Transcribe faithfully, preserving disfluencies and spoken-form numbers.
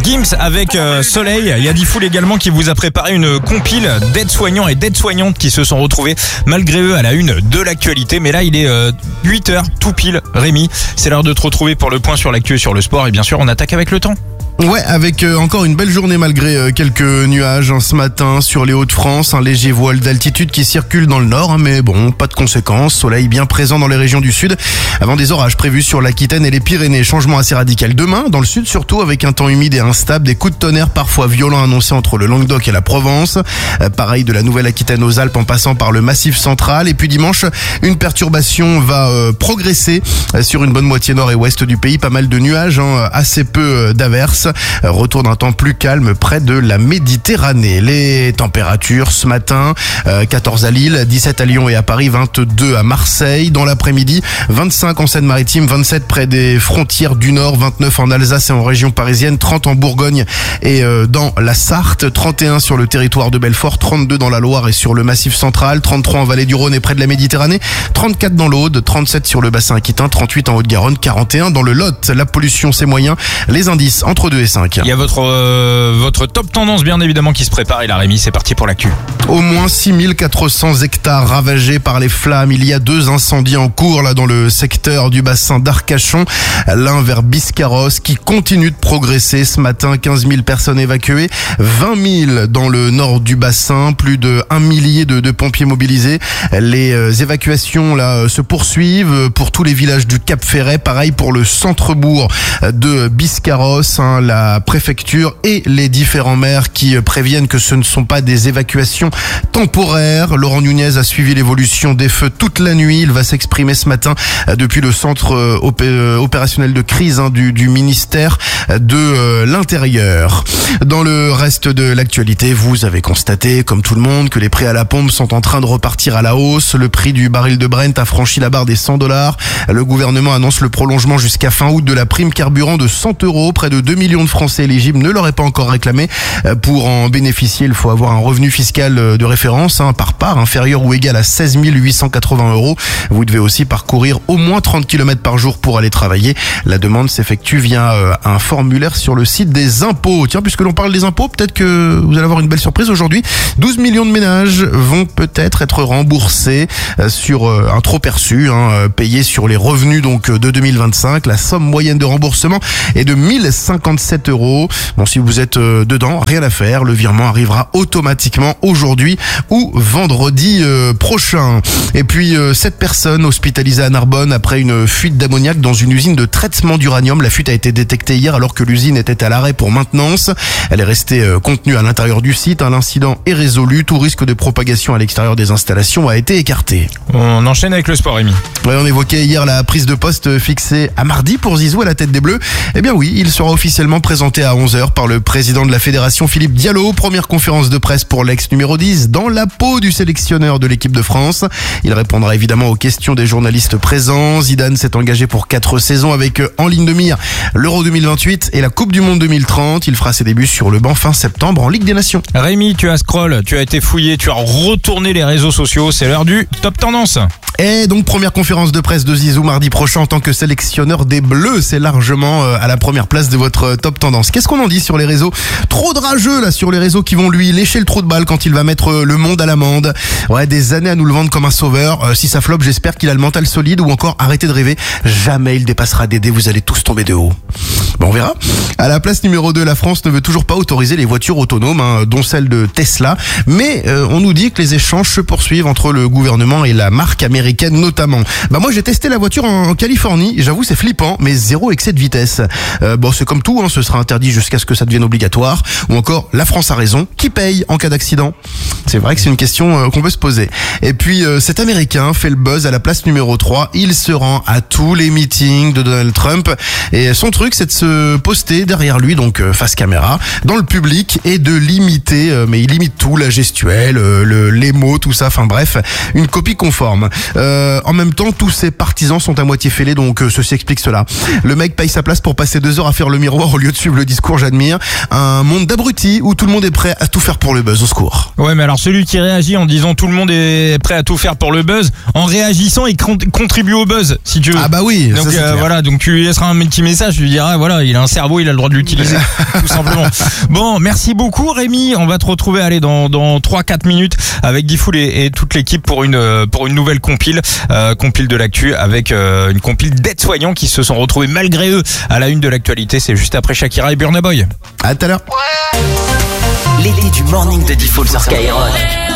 Gims avec euh, Soleil. Il y a Diffoul également qui vous a préparé une compile d'aides-soignants et d'aides-soignantes qui se sont retrouvés malgré eux à la une de l'actualité. Mais là, il est euh, huit heures tout pile. Rémi, c'est l'heure de te retrouver pour le point sur l'actu et sur le sport. Et bien sûr, on attaque avec le temps. Ouais, avec euh, encore une belle journée malgré euh, quelques nuages hein, ce matin sur les Hauts-de-France, un léger voile d'altitude qui circule dans le nord, hein, mais bon, pas de conséquences, soleil bien présent dans les régions du sud, avant des orages prévus sur l'Aquitaine et les Pyrénées, changement assez radical demain, dans le sud surtout avec un temps humide et instable, des coups de tonnerre parfois violents annoncés entre le Languedoc et la Provence, euh, pareil de la Nouvelle-Aquitaine aux Alpes en passant par le Massif central, et puis dimanche, une perturbation va euh, progresser euh, sur une bonne moitié nord et ouest du pays, pas mal de nuages, hein, assez peu euh, d'averses. Retour d'un temps plus calme près de la Méditerranée. Les températures ce matin, euh, quatorze à Lille, dix-sept à Lyon et à Paris, vingt-deux à Marseille. Dans l'après-midi, vingt-cinq en Seine-Maritime, vingt-sept près des frontières du Nord, vingt-neuf en Alsace et en région parisienne, trente en Bourgogne et euh, dans la Sarthe, trente et un sur le territoire de Belfort, trente-deux dans la Loire et sur le Massif central, trente-trois en Vallée du Rhône et près de la Méditerranée, trente-quatre dans l'Aude, trente-sept sur le bassin aquitain, trente-huit en Haute-Garonne, quarante et un dans le Lot. La pollution c'est moyen, les indices entre deux et cinq. Il y a votre euh, votre top tendance bien évidemment qui se prépare et la Rémi, c'est parti pour l'actu. Au moins six mille quatre cents hectares ravagés par les flammes. Il y a deux incendies en cours là dans le secteur du bassin d'Arcachon, l'un vers Biscarrosse qui continue de progresser ce matin. quinze mille personnes évacuées, vingt mille dans le nord du bassin, plus de un millier de, de pompiers mobilisés. Les euh, évacuations là se poursuivent pour tous les villages du Cap Ferret. Pareil pour le centre-bourg de Biscarrosse. Hein, la préfecture et les différents maires qui préviennent que ce ne sont pas des évacuations temporaires. Laurent Nunez a suivi l'évolution des feux toute la nuit. Il va s'exprimer ce matin depuis le centre opérationnel de crise hein, du, du ministère de l'Intérieur. Dans le reste de l'actualité, vous avez constaté, comme tout le monde, que les prix à la pompe sont en train de repartir à la hausse. Le prix du baril de Brent a franchi la barre des cent dollars. Le gouvernement annonce le prolongement jusqu'à fin août de la prime carburant de cent euros. Près de deux millions de Français éligibles ne l'auraient pas encore réclamé. Pour en bénéficier, il faut avoir un revenu fiscal de référence hein, par part inférieur ou égal à seize mille huit cent quatre-vingts euros. Vous devez aussi parcourir au moins trente kilomètres par jour pour aller travailler. La demande s'effectue via un formulaire sur le site des impôts. Tiens, puisque l'on parle des impôts, peut-être que vous allez avoir une belle surprise aujourd'hui. douze millions de ménages vont peut-être être remboursés sur un trop perçu, hein, payé sur les revenus donc de deux mille vingt-cinq. La somme moyenne de remboursement est de mille cinquante-sept euros. Bon, si vous êtes dedans, rien à faire. Le virement arrivera automatiquement aujourd'hui ou vendredi euh, prochain. Et puis, euh, sept personnes hospitalisées à Narbonne après une fuite d'ammoniac dans une usine de traitement d'uranium. La fuite a été détectée hier alors que l'usine était à l'arrêt pour maintenance. Elle est restée euh, contenue à l'intérieur du site. L'incident est résolu. Tout risque de propagation à l'extérieur des installations a été écarté. On enchaîne avec le sport, Rémi. Ouais, on évoquait hier la prise de poste fixée à mardi pour Zizou à la tête des Bleus. Eh bien oui, il sera officiellement présenté à onze heures par le président de la fédération Philippe Diallo. Première conférence de presse pour l'ex numéro dix dans la peau du sélectionneur de l'équipe de France. Il répondra évidemment aux questions des journalistes présents. Zidane s'est engagé pour quatre saisons avec en ligne de mire l'Euro deux mille vingt-huit et la Coupe du Monde deux mille trente. Il fera ses débuts sur le banc fin septembre en Ligue des Nations. Rémi, tu as scroll, tu as été fouillé, tu as retourné les réseaux sociaux. C'est l'heure du Top Tendance. Et donc première conférence de presse de Zizou mardi prochain en tant que sélectionneur des Bleus. C'est largement à la première place de votre Top Tendance. Qu'est-ce qu'on en dit sur les réseaux? Trop de rageux là sur les réseaux qui vont lui lécher le trou de balle quand il va mettre le monde à l'amende. Ouais, des années à nous le vendre comme un sauveur. Euh, si ça floppe, j'espère qu'il a le mental solide ou encore arrêtez de rêver. Jamais il dépassera Dédé, vous allez tous tomber de haut. Bon, on verra. À la place numéro deux, la France ne veut toujours pas autoriser les voitures autonomes, hein, dont celle de Tesla. Mais euh, on nous dit que les échanges se poursuivent entre le gouvernement et la marque américaine notamment. Bah moi j'ai testé la voiture en, en Californie. J'avoue c'est flippant, mais zéro excès de vitesse. Euh, bon c'est comme tout, hein, ce sera interdit jusqu'à ce que ça devienne obligatoire. Ou encore la France a raison. Qui paye en cas d'accident? C'est vrai que c'est une question euh, qu'on peut se poser. Et puis euh, cet Américain fait le buzz à la place numéro trois. Il se rend à tous les meetings de Donald Trump. Et son truc c'est de se poster derrière lui, donc euh, face caméra, dans le public et de l'imiter. Euh, mais il imite tout, la gestuelle, euh, le, les mots, tout ça. Enfin bref, une copie conforme. Euh, en même temps, tous ses partisans sont à moitié fêlés, donc euh, ceci explique cela. Le mec paye sa place pour passer deux heures à faire le miroir au lieu de suivre le discours, j'admire. Un monde d'abrutis où tout le monde est prêt à tout faire pour le buzz. Au secours. Ouais, mais alors celui qui réagit en disant tout le monde est prêt à tout faire pour le buzz, en réagissant, il con- contribue au buzz, si tu veux. Ah bah oui. Donc ça, c'est euh, clair. voilà, donc tu lui laisseras un petit message, tu lui diras voilà, il a un cerveau, il a le droit de l'utiliser, tout simplement. Bon, merci beaucoup Rémi, on va te retrouver allez dans dans trois quatre minutes avec Diffoul et, et toute l'équipe pour une euh, pour une nouvelle compile, euh, compile de l'actu avec euh, une compile d'aides-soignants qui se sont retrouvés malgré eux à la une de l'actualité. C'est juste après Shakira et Burna Boy. À tout à l'heure. L'été du morning de Diffoul sur Skyrock.